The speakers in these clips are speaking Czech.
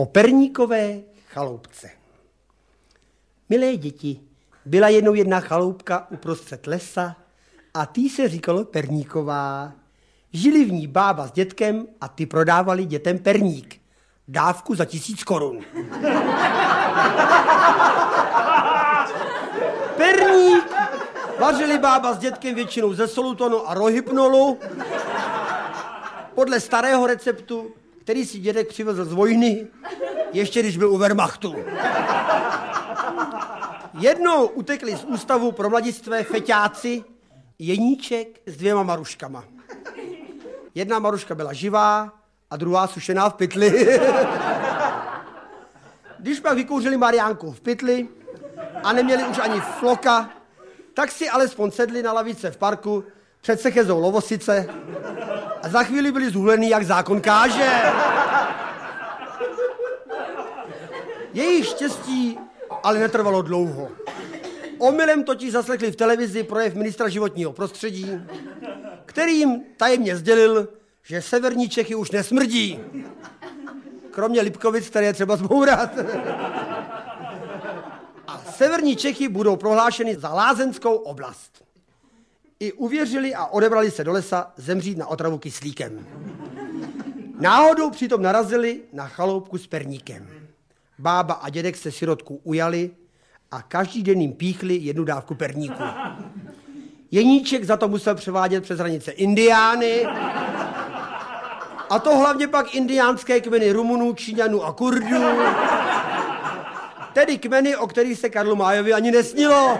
O perníkové chaloupce. Milé děti, byla jednou jedna chaloupka uprostřed lesa a tý se říkalo Perníková. Žili v ní bába s dětkem a ty prodávali dětem perník. Dávku za 1000 korun. Perník vařili bába s dětkem většinou ze solutonu a rohypnolu. Podle starého receptu, který si dědek přivezl z vojny, ještě když byl u Wehrmachtu. Jednou utekli z ústavu pro mladistvé feťáci Jeníček s 2 Maruškama. Jedna Maruška byla živá a druhá sušená v pytli. Když pak vykouřili Mariánku v pytli a neměli už ani floka, tak si alespoň sedli na lavice v parku před Sechezou Lovosice a za chvíli byli zhulený, jak zákon káže. Jejich štěstí ale netrvalo dlouho. Omylem totiž zaslechli v televizi projev ministra životního prostředí, který jim tajemně sdělil, že severní Čechy už nesmrdí. Kromě Lipkovic, které je třeba zbourat. A severní Čechy budou prohlášeny za lázeňskou oblast. I uvěřili a odebrali se do lesa zemřít na otravu kyslíkem. Náhodou přitom narazili na chaloupku s perníkem. Bába a dědek se sirotku ujali a každý den jim píchli 1 dávku perníku. Jeníček za to musel převádět přes hranice indiány, a to hlavně pak indiánské kmeny Rumunů, Číňanů a Kurdů, tedy kmeny, o kterých se Karlu Májovi ani nesnilo.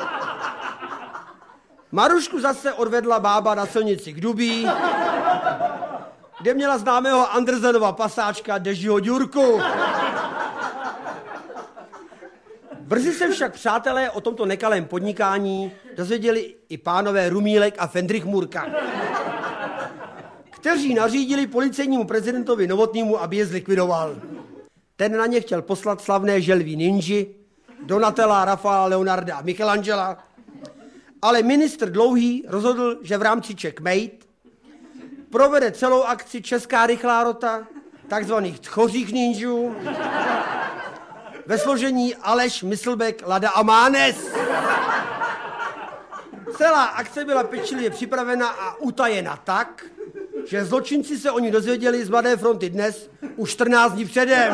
Marušku zase odvedla bába na silnici k Dubí, kde měla známého Andersenova pasáčka Dežího Ďurku. Brzy se však přátelé o tomto nekalém podnikání dozvěděli i pánové Rumílek a Fendrich Murka, kteří nařídili policejnímu prezidentovi Novotnému, aby je zlikvidoval. Ten na ně chtěl poslat slavné želví ninji, Donatella, Rafaela, Leonarda a Michelangela, ale ministr Dlouhý rozhodl, že v rámci checkmate provede celou akci Česká rychlá rota takzvaných tchořích ninjů ve složení Aleš, Myslbek, Lada a Mánes. Celá akce byla pečlivě připravena a utajena tak, že zločinci se o ní dozvěděli z Mladé fronty dnes už 14 dní předem.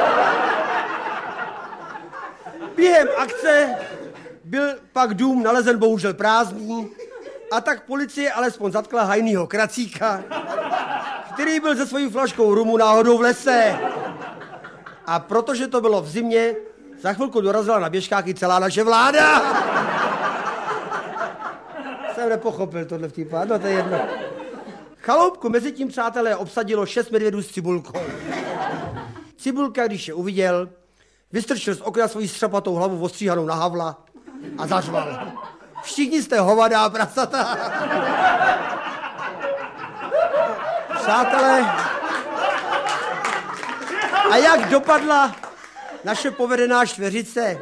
Během akce byl pak dům nalezen bohužel prázdný a tak policie alespoň zatkla Hajnýho Kracíka, který byl se svojí flaškou rumu náhodou v lese. A protože to bylo v zimě, za chvilku dorazila na běžkách i celá naše vláda. Jsem nepochopil tohle vtipá, no to je jedno. Chaloupku mezi tím, přátelé, obsadilo 6 medvědů s Cibulkou. Cibulka, když je uviděl, vystrčil z okna svoji střepatou hlavu ostříhanou na Havla a zařval. Všichni jste hovadá prasata. Přátelé, a jak dopadla naše povedená čtveřice?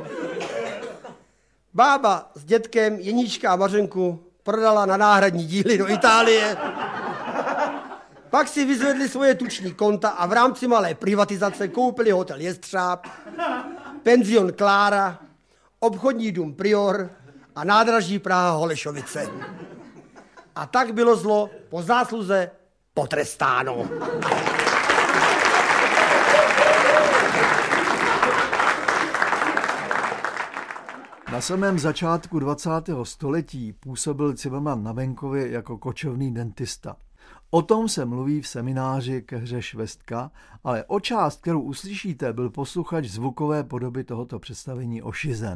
Bába s dětkem Jeníčka a Mařenku prodala na náhradní díly do Itálie. Pak si vyzvedli svoje tuční konta a v rámci malé privatizace koupili hotel Jestřáb, penzion Klára, obchodní dům Prior a nádraží Praha Holešovice. A tak bylo zlo po zásluze potrestáno. Na samém začátku 20. století působil Cimrman na venkově jako kočovný dentista. O tom se mluví v semináři ke hře Švestka, ale o část, kterou uslyšíte, byl posluchač zvukové podoby tohoto představení ošizen.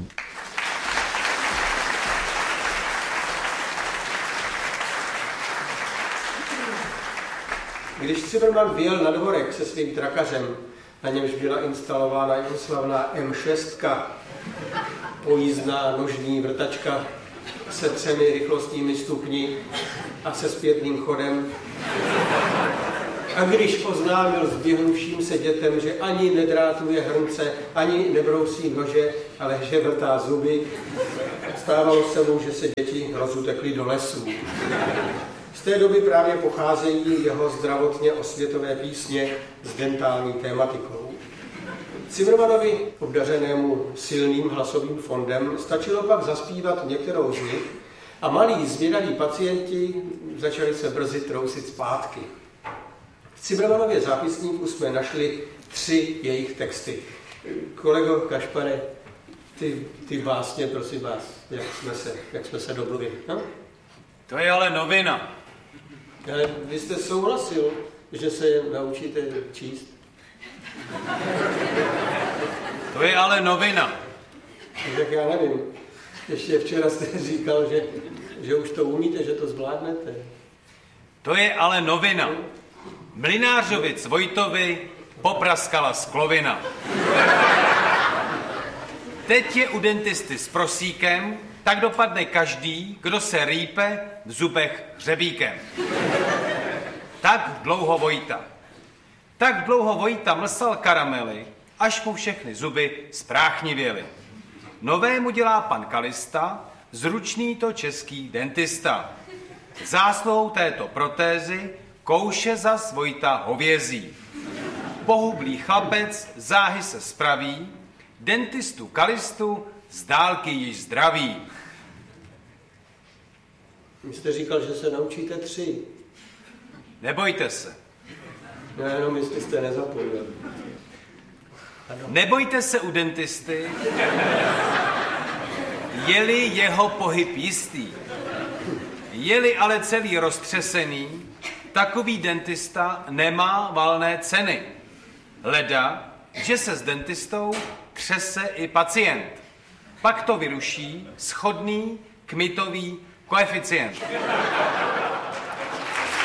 Když Cimrman vyjel na dvorek se svým trakařem, na němž byla instalována jeho slavná M6, pojízdná nožní vrtačka se 3 rychlostními stupni a se zpětným chodem. A když oznámil zběhnuvším se dětem, že ani nedrátuje hrnce, ani nebrousí nože, ale že vrtá zuby, stávalo se mu, že se děti rozutekly do lesů. Z té doby právě pocházejí jeho zdravotně osvětové písně s dentální tématikou. Zimmermanovi, obdařenému silným hlasovým fondem, stačilo pak zaspívat některou z nich a malí zvědaví pacienti začali se brzy trousit zpátky. V Zimmermanově zápisníku jsme našli 3 jejich texty. Kolego Kašpare, ty básně, prosím vás, jak jsme se domluvili, no? To je ale novina. Ale vy jste souhlasil, že se naučíte číst? To je ale novina. Tak já nevím. Ještě včera jste říkal, že už to umíte, že to zvládnete. To je ale novina. Mlynářovi Cvojtovi popraskala sklovina. Teď je u dentisty s prosíkem, tak dopadne každý, kdo se rýpe v zubech hřebíkem. Tak dlouho Vojta mlsal karamely, až mu všechny zuby spráchnivěly. Novému dělá pan Kalista, zručný to český dentista. Zásluhou této protézy kouše zas Vojta hovězí. Pohublý chlapec záhy se spraví, dentistu Kalistu z dálky již zdraví. Vy jste říkal, že se naučíte 3. Nebojte se. No jenom jestli jste nezapomněl. Nebojte se u dentisty, je-li jeho pohyb jistý. Je-li ale celý roztřesený, takový dentista nemá valné ceny. Leda, že se s dentistou třese i pacient. Pak to vyruší shodný kmitový koeficient.